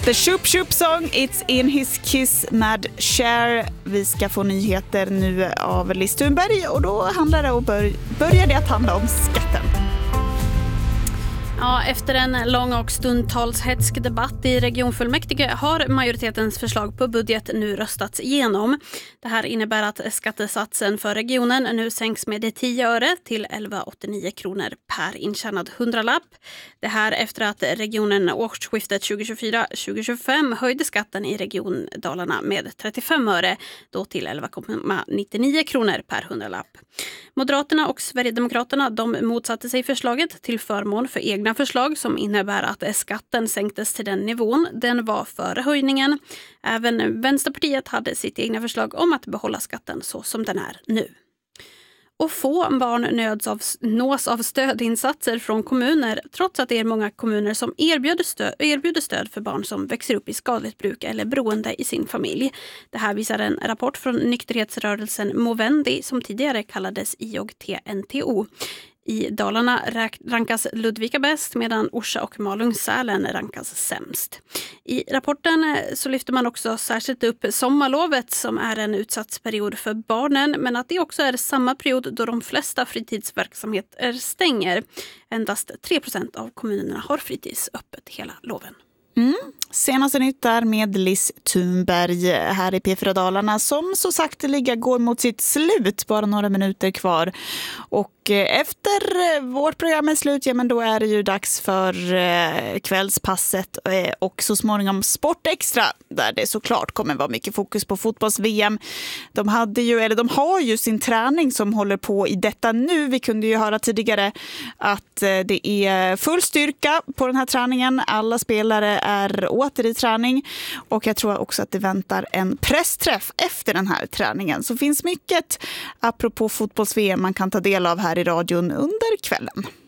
The Shoop Shoop Song, It's in his kiss med Cher. Vi ska få nyheter nu av Liz Thunberg och då handlar det börjar det att handla om skatten. Ja, efter en lång och stundtals hätsk debatt i regionfullmäktige har majoritetens förslag på budget nu röstats igenom. Det här innebär att skattesatsen för regionen nu sänks med 10 öre till 11,89 kronor per intjänad hundralapp. Det här efter att regionen årsskiftet 2024-2025 höjde skatten i region Dalarna med 35 öre då till 11,99 kronor per hundralapp. Moderaterna och Sverigedemokraterna de motsatte sig förslaget till förmån för egna förslag som innebär att skatten sänktes till den nivån den var före höjningen. Även Vänsterpartiet hade sitt egna förslag om att behålla skatten så som den är nu. Och få barn nås av stödinsatser från kommuner trots att det är många kommuner som erbjuder stöd för barn som växer upp i skadligt bruk eller beroende i sin familj. Det här visar en rapport från nykterhetsrörelsen Movendi som tidigare kallades IOGT-NTO. I Dalarna rankas Ludvika bäst medan Orsa och Malung-Sälen rankas sämst. I rapporten så lyfter man också särskilt upp sommarlovet som är en utsatsperiod för barnen men att det också är samma period då de flesta fritidsverksamheter stänger. Endast 3% av kommunerna har fritids öppet hela loven. Senaste nytt där med Liz Thunberg här i P4 Dalarna som så sakteliga går mot sitt slut, bara några minuter kvar. Och efter vårt program är slut, ja men då är det ju dags för kvällspasset och så småningom Sport Extra där det såklart kommer vara mycket fokus på fotbolls-VM. De har ju sin träning som håller på i detta nu. Vi kunde ju höra tidigare att det är full styrka på den här träningen. Alla spelare är åter i träning och jag tror också att det väntar en pressträff efter den här träningen. Så finns mycket apropå fotbolls-VM man kan ta del av här i radion under kvällen.